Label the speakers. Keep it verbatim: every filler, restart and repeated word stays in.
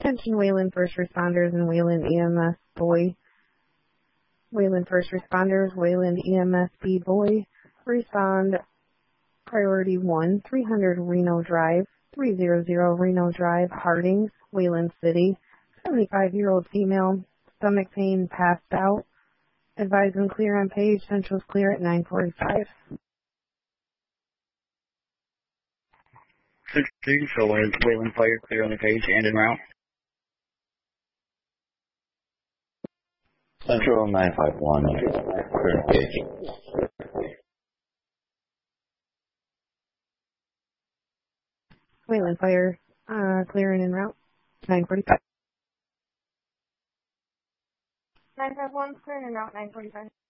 Speaker 1: Attention Wayland first responders and Wayland E M S Boy. Wayland first responders, Wayland E M S B Boy. Respond priority one, three hundred Reno Drive, three hundred Reno Drive, Hardings, Wayland City. seventy-five-year-old female, stomach pain, passed out. Advise and clear on page. Central's clear at nine forty-five.
Speaker 2: Central is Wayland Fire, clear on the page and en route.
Speaker 3: Central nine five one, clear on page.
Speaker 1: Wayland Fire, uh, clear and en route. nine forty-five.
Speaker 4: nine five one, clear and en route, nine forty-five.